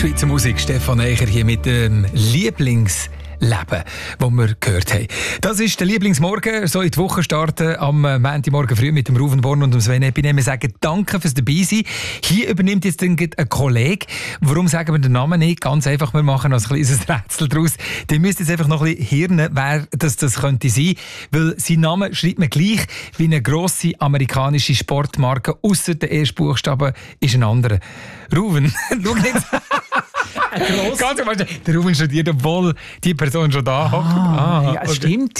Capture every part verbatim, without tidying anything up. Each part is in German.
Schweizer Musik, Stefan Eicher hier mit dem Lieblingsleben, das wir gehört haben. Das ist der Lieblingsmorgen, so in die Woche starten am Montagmorgen früh mit dem Ruven Born und dem Sven Epinem. Wir sagen danke fürs Dabeisein. Hier übernimmt jetzt ein Kollege. Warum sagen wir den Namen nicht? Ganz einfach, wir machen noch ein kleines Rätsel daraus. Ihr müsst jetzt einfach noch ein bisschen hirnen, wer das, das könnte sein. Weil sein Name schreibt man gleich wie eine grosse amerikanische Sportmarke, ausser der ersten Buchstaben ist ein anderer. Ruven, schau jetzt. Ganz einfach, der Ruben studiert, obwohl die Person schon da hockt. Ah, ah, ja, okay. Stimmt.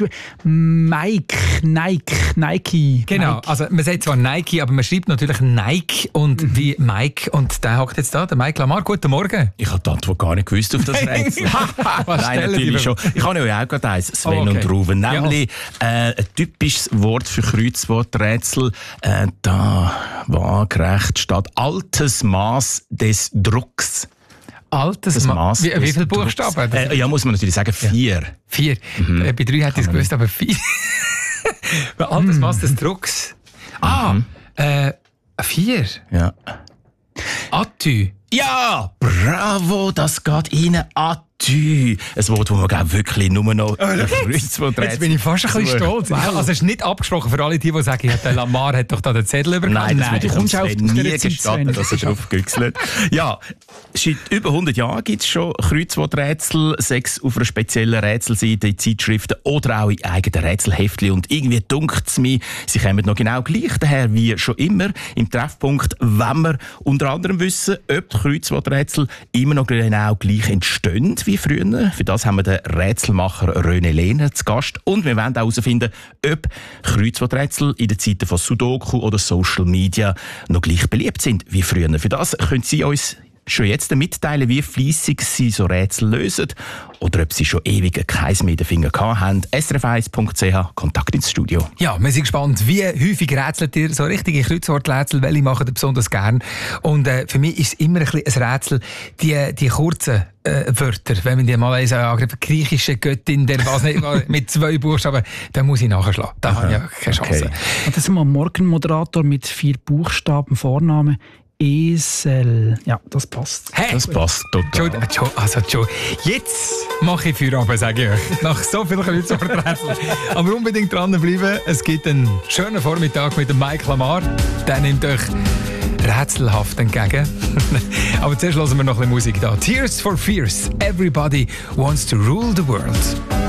Mike, Nike, Nike. Genau, Nike. Also man sagt zwar Nike, aber man schreibt natürlich Nike und mhm. wie Mike. Und der hockt jetzt da, der Mike Lamar. Guten Morgen. Ich habe die Antwort gar nicht gewusst auf das Rätsel. Was Nein, natürlich schon. Ich habe ja auch gerade eins, Sven oh, okay. und Ruben. Nämlich ja. äh, ein typisches Wort für Kreuzworträtsel. Äh, da waagerecht steht altes Maß des Drucks. Altes Maß. Wie, wie viele Buchstaben? Äh, ja, muss man natürlich sagen, vier. Ja. Vier. Mhm. Äh, bei drei hätte ich es gewusst, aber vier. Altes Maß des Drucks. Ah, mhm. äh, vier. Ja. Atü. Ja, bravo, das geht Ihnen Atü. Ein Wort, das man auch wirklich nur noch Kreuzworträtsel. Jetzt bin ich fast ein bisschen stolz. Wow. Also es ist nicht abgesprochen für alle die, die sagen, ja, der Lamar hat doch da den Zettel übergeben. Nein, das Nein, würde ich uns nie gestatten, dass er drauf güchselt. Ja, seit über hundert Jahren gibt es schon Kreuzworträtsel, sechs auf einer speziellen Rätselseite in Zeitschriften oder auch in eigenen Rätselheftchen. Und irgendwie dunkt es mir, sie kommen noch genau gleich daher wie schon immer im Treffpunkt, wenn wir unter anderem wissen, ob die Kreuzworträtsel immer noch genau gleich entstehen wie früher. Für das haben wir den Rätselmacher René Lehner zu Gast. Und wir wollen auch herausfinden, ob Kreuzworträtsel in den Zeiten von Sudoku oder Social Media noch gleich beliebt sind wie früher. Für das können Sie uns schon jetzt mitteilen, wie fleissig Sie so Rätsel lösen oder ob Sie schon ewig keins mehr in den Fingern gehabt haben. S R F eins Punkt C H, Kontakt ins Studio. Ja, wir sind gespannt, wie häufig rätselt ihr so richtige Kreuzworträtsel, welche machen ihr besonders gern. Und äh, für mich ist es immer ein, bisschen ein Rätsel, die, die kurzen äh, Wörter, wenn man die mal lesen, äh, griechische Göttin, der was nicht, mit zwei Buchstaben, dann muss ich nachschlagen. Da habe ich ja keine Chance. Okay. Und das ist mal ein Morgenmoderator mit vier Buchstaben Vornamen. Esel. Ja, das passt. Hey, das passt total. Also, jetzt mache ich Feierabend, sage ich euch. Nach so vielen Kreuzworträtseln. Aber unbedingt dranbleiben. Es gibt einen schönen Vormittag mit dem Mike Lamar. Der nimmt euch rätselhaft entgegen. Aber zuerst hören wir noch ein bisschen Musik da. Tears for Fears. Everybody wants to rule the world.